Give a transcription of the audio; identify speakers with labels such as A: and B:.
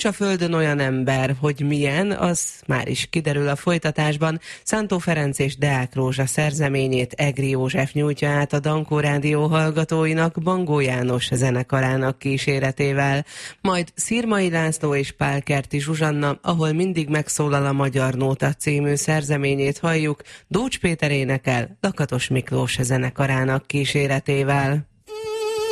A: a földön olyan ember, hogy milyen, az már is kiderül a folytatásban. Szántó Ferenc és Deák Rózsa szerzeményét Egri József nyújtja át a Dankó Rádió hallgatóinak Bangó János zenekarának kíséretével. Majd Szirmai László és Pálkerti Zsuzsanna, ahol mindig megszólal a Magyar Nóta című szerzeményét halljuk, Dócs Péter énekel Lakatos Miklós zenekarának kíséretével.